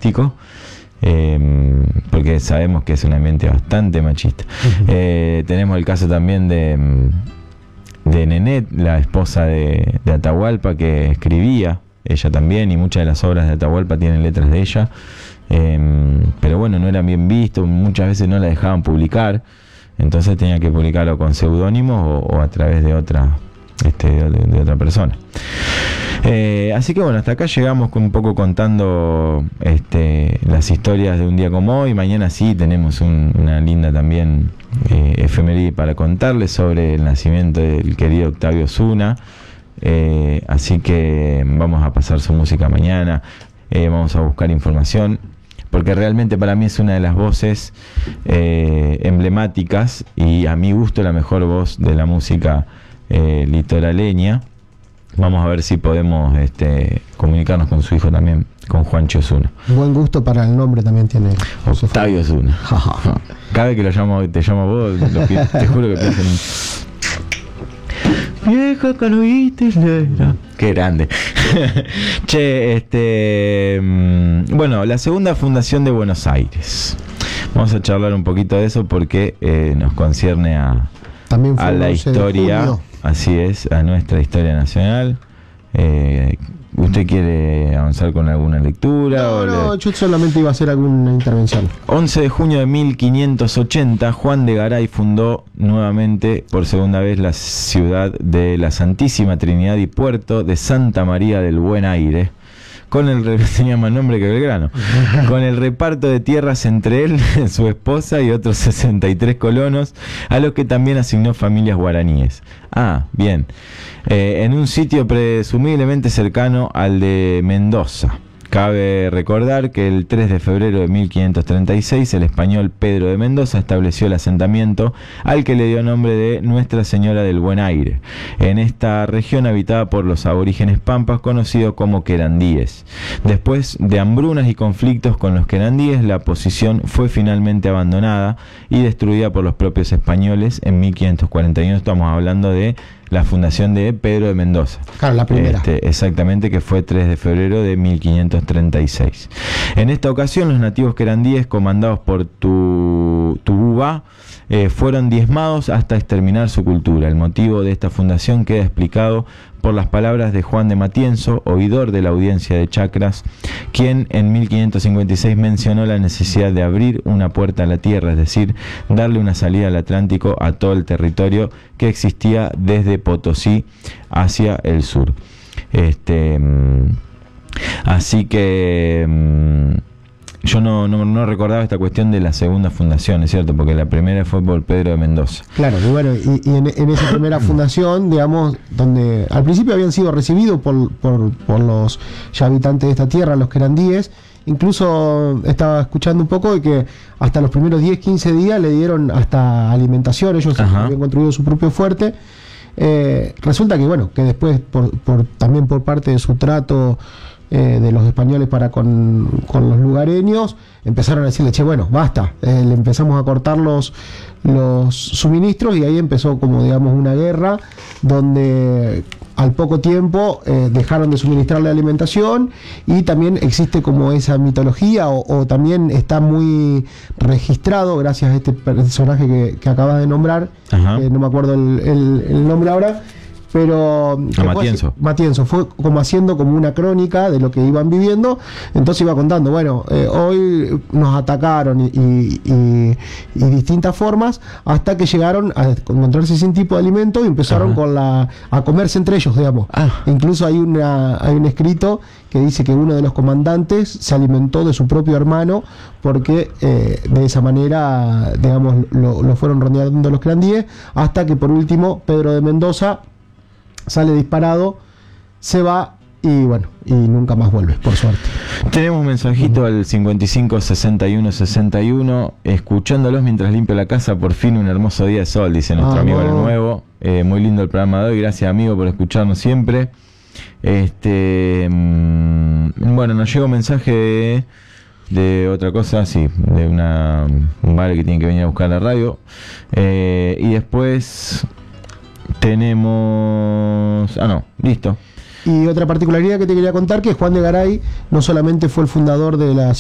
artístico, porque sabemos que es un ambiente bastante machista. Tenemos el caso también de Nenet, la esposa de Atahualpa, que escribía ella también, y muchas de las obras de Atahualpa tienen letras de ella, pero bueno, no eran bien vistos, muchas veces no la dejaban publicar, entonces tenía que publicarlo con seudónimos o a través de otra de otra persona. Así que bueno, hasta acá llegamos un poco contando las historias de un día como hoy. Mañana sí tenemos una linda también efeméride para contarles sobre el nacimiento del querido Octavio Osuna. Así que vamos a pasar su música mañana, vamos a buscar información, porque realmente para mí es una de las voces emblemáticas y a mi gusto la mejor voz de la música litoraleña. Vamos a ver si podemos comunicarnos con su hijo también, con Juancho Osuna. Buen gusto para el nombre también tiene Octavio Osuna. Cada vez que te llamo vos, te juro que pienso en vieja canoísta islera. Qué grande. Che, bueno, la segunda fundación de Buenos Aires. Vamos a charlar un poquito de eso porque nos concierne a la historia. Así es, a nuestra historia nacional. ¿Usted quiere avanzar con alguna lectura? No, yo solamente iba a hacer alguna intervención. 11 de junio de 1580, Juan de Garay fundó nuevamente, por segunda vez, la ciudad de la Santísima Trinidad y puerto de Santa María del Buen Aire. Tenía más nombre que Belgrano. Con el reparto de tierras entre él, su esposa y otros 63 colonos, a los que también asignó familias guaraníes. Bien. En un sitio presumiblemente cercano al de Mendoza. Cabe recordar que el 3 de febrero de 1536 el español Pedro de Mendoza estableció el asentamiento al que le dio nombre de Nuestra Señora del Buen Aire, en esta región habitada por los aborígenes pampas conocidos como querandíes. Después de hambrunas y conflictos con los querandíes, la posición fue finalmente abandonada y destruida por los propios españoles en 1541. Estamos hablando de la fundación de Pedro de Mendoza. Claro, la primera. Exactamente, que fue 3 de febrero de 1536. En esta ocasión, los nativos querandíes, comandados por Tububá, fueron diezmados hasta exterminar su cultura. El motivo de esta fundación queda explicado por las palabras de Juan de Matienzo, oidor de la audiencia de Chacras, quien en 1556 mencionó la necesidad de abrir una puerta a la tierra, es decir, darle una salida al Atlántico a todo el territorio que existía desde Potosí hacia el sur. Así que yo no recordaba esta cuestión de la segunda fundación, ¿es cierto? Porque la primera fue por Pedro de Mendoza. Claro, y bueno, y en esa primera fundación, digamos, donde al principio habían sido recibidos por los ya habitantes de esta tierra, los querandíes. Incluso estaba escuchando un poco de que hasta los primeros 10-15 días le dieron hasta alimentación, ellos habían construido su propio fuerte. Resulta que bueno, que después también por parte de su trato de los españoles para con los lugareños, empezaron a decirle, che, bueno, basta, le empezamos a cortar los suministros, y ahí empezó como digamos una guerra donde al poco tiempo dejaron de suministrarle alimentación, y también existe como esa mitología o también está muy registrado gracias a este personaje que acabas de nombrar, no me acuerdo el nombre ahora, pero Matienzo fue como haciendo como una crónica de lo que iban viviendo. Entonces iba contando, bueno, hoy nos atacaron y distintas formas, hasta que llegaron a encontrarse sin tipo de alimento y empezaron a comerse entre ellos, digamos. Incluso hay un escrito que dice que uno de los comandantes se alimentó de su propio hermano, porque de esa manera, digamos, lo fueron rodeando los querandíes, hasta que por último Pedro de Mendoza sale disparado, se va y bueno, y nunca más vuelve, por suerte. Tenemos un mensajito al 55 61 61, escuchándolos mientras limpio la casa, por fin un hermoso día de sol, dice nuestro amigo El Nuevo. Muy lindo el programa de hoy, gracias amigo por escucharnos siempre. Bueno, nos llega un mensaje de otra cosa, sí, de un vale que tiene que venir a buscar la radio, y después tenemos... listo. Y otra particularidad que te quería contar, que Juan de Garay no solamente fue el fundador de la